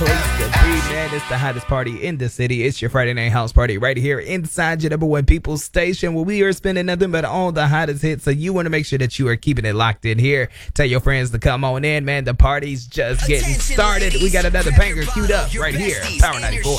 place to be, man. It's the hottest party in the city. It's your Friday night house party right here inside your number one people station, where we are spending nothing but all the hottest hits. So you want to make sure that you are keeping it locked in here. Tell your friends to come on in, man. The party's just getting started. We got another banger queued up right here. Power 94.